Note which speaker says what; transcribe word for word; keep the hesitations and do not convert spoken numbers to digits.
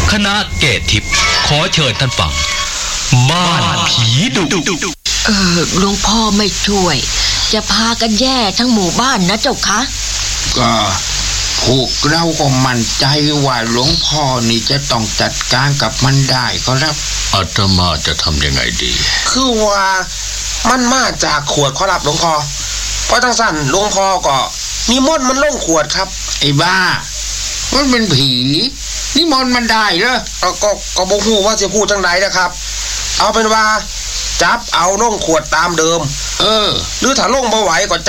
Speaker 1: คณะเกตทิพย์ขอเชิญท่านฟังบ้านผีดุ
Speaker 2: เออหลวงพ่อไม่ช่วยจะพากันแย่ทั้งหมู่บ้านนะเจ้าคะ
Speaker 3: ก็พวกเราก็มั่นใจว่าหลวงพ่อนี่จะต้องจัดการกับมันได้ครับ
Speaker 1: อาตมาจะทำยังไงดี
Speaker 4: คือว่ามันมาจากขวดขอรับหลวงพ่อเพราะทั้งสั้นหลวงพ่อก็นิมนต์มันลงขวดครับ
Speaker 3: ไอ้บ้ามันเป็นผีนิมนต์มันได้เหรอ
Speaker 4: ก็ก็ก็บ่ฮู้ว่าจะพูดจังไดนะครับเอาเป็นว่าจับเอาลงขวดตามเดิม
Speaker 3: เออ
Speaker 4: หรือถ้าลงบ่ไหวก็